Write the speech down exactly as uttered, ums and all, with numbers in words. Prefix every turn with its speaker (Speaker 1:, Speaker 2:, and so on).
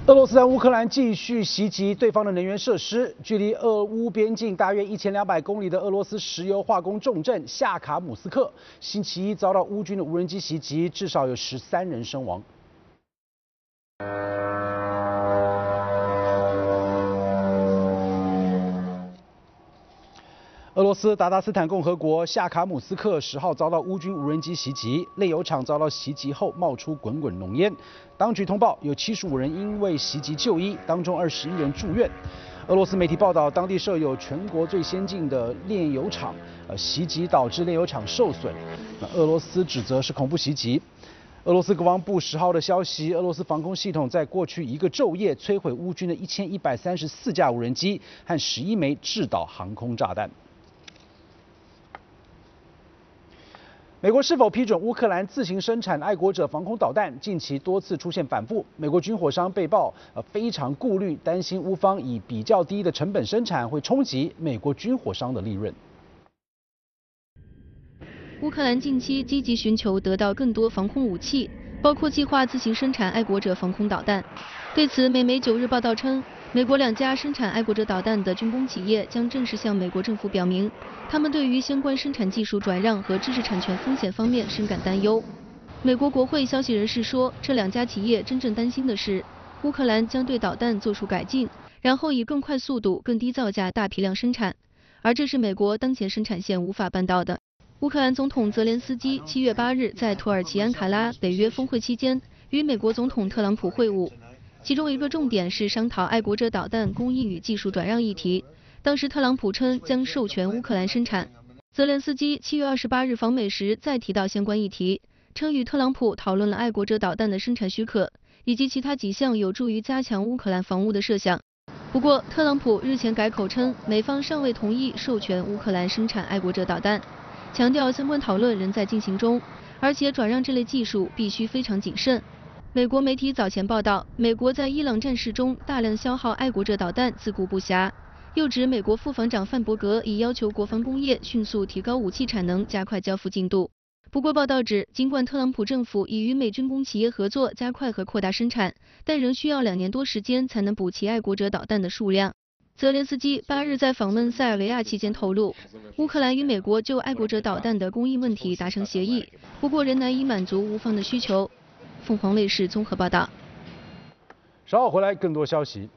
Speaker 1: 俄罗斯在乌克兰继续袭击对方的能源设施，距离俄乌边境大约一千两百公里的俄罗斯石油化工重镇夏卡姆斯克，星期一遭到乌军的无人机袭击，至少有十三人身亡。俄罗斯达达斯坦共和国夏卡姆斯克十号遭到乌军无人机袭击，炼油厂遭到袭击后冒出滚滚浓烟。当局通报有七十五人因为袭击就医，当中二十一人住院。俄罗斯媒体报道，当地设有全国最先进的炼油厂，呃，袭击导致炼油厂受损。那俄罗斯指责是恐怖袭击。俄罗斯国防部十号的消息，俄罗斯防空系统在过去一个昼夜摧毁乌军的一千一百三十四架无人机和十一枚制导航空炸弹。美国是否批准乌克兰自行生产爱国者防空导弹，近期多次出现反复。美国军火商被曝呃非常顾虑，担心乌方以比较低的成本生产会冲击美国军火商的利润。
Speaker 2: 乌克兰近期积极寻求得到更多防空武器，包括计划自行生产爱国者防空导弹。对此，美媒九日报道称，美国两家生产爱国者导弹的军工企业将正式向美国政府表明，他们对于相关生产技术转让和知识产权风险方面深感担忧。美国国会消息人士说，这两家企业真正担心的是，乌克兰将对导弹做出改进，然后以更快速度、更低造价大批量生产，而这是美国当前生产线无法办到的。乌克兰总统泽连斯基七月八日在土耳其安卡拉北约峰会期间与美国总统特朗普会晤，其中一个重点是商讨爱国者导弹供应与技术转让议题。当时特朗普称将授权乌克兰生产。泽连斯基七月二十八日访美时再提到相关议题，称与特朗普讨论了爱国者导弹的生产许可以及其他几项有助于加强乌克兰防务的设想。不过，特朗普日前改口称美方尚未同意授权乌克兰生产爱国者导弹，强调相关讨论仍在进行中，而且转让这类技术必须非常谨慎。美国媒体早前报道，美国在伊朗战事中大量消耗爱国者导弹，自顾不暇。又指美国副防长范伯格已要求国防工业迅速提高武器产能，加快交付进度。不过，报道指，尽管特朗普政府已与美军工企业合作，加快和扩大生产，但仍需要两年多时间才能补齐爱国者导弹的数量。泽连斯基八日在访问塞尔维亚期间透露，乌克兰与美国就爱国者导弹的供应问题达成协议，不过仍难以满足乌方的需求。凤凰卫视综合报道。
Speaker 1: 稍后回来更多消息。